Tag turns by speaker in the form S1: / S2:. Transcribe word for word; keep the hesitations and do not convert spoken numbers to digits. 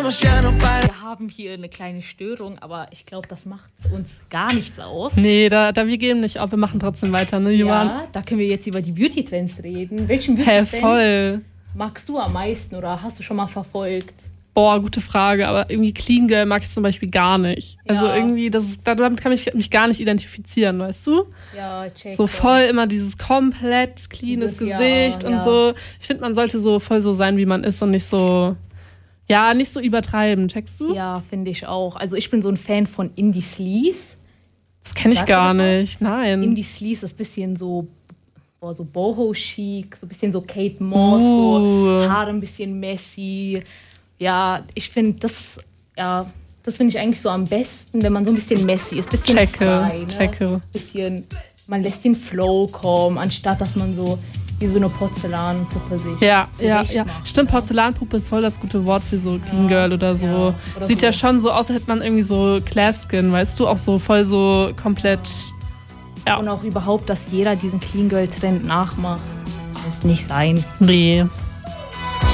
S1: Wir haben hier eine kleine Störung, aber ich glaube, das macht uns gar nichts aus.
S2: Nee, da, da wir geben nicht auf, wir machen trotzdem weiter, ne, Johann?
S1: Ja, da können wir jetzt über die Beauty-Trends reden. Welchen
S2: Hä,
S1: Beauty-Trend
S2: voll.
S1: magst du am meisten oder hast du schon mal verfolgt?
S2: Boah, gute Frage, aber irgendwie Clean Girl mag ich zum Beispiel gar nicht.
S1: Ja.
S2: Also irgendwie, das ist, damit kann ich mich gar nicht identifizieren, weißt du?
S1: Ja, check.
S2: So voll immer dieses komplett cleanes
S1: Dieses,
S2: Gesicht
S1: ja,
S2: und
S1: ja.
S2: so. Ich finde, man sollte so voll so sein, wie man ist und nicht so, ja, nicht so übertreiben, checkst du?
S1: Ja, finde ich auch. Also ich bin so ein Fan von Indie Sleaze.
S2: Das kenne ich
S1: Sagt
S2: gar
S1: ihr das was?
S2: nicht, nein.
S1: Indie Sleaze ist ein bisschen so, boah, so Boho-chic, so ein bisschen so Kate Moss,
S2: Uh.
S1: so Haare ein bisschen messy. Ja, ich finde das, ja, das finde ich eigentlich so am besten, wenn man so ein bisschen messy ist, ein bisschen
S2: Checke,
S1: frei, ne?
S2: checke.
S1: Bisschen, man lässt den Flow kommen, anstatt dass man so wie so eine Porzellanpuppe sich
S2: Ja, ja,
S1: zurecht
S2: ja.
S1: macht,
S2: Stimmt,
S1: ne?
S2: Porzellanpuppe ist voll das gute Wort für so Clean Girl oder so.
S1: ja. Oder
S2: Sieht
S1: so.
S2: ja schon so aus, als hätte man irgendwie so Class Skin, weißt du? Auch so voll so komplett. Ja.
S1: Und auch überhaupt, dass jeder diesen Clean Girl Trend nachmacht. Muss nicht sein.
S2: Nee.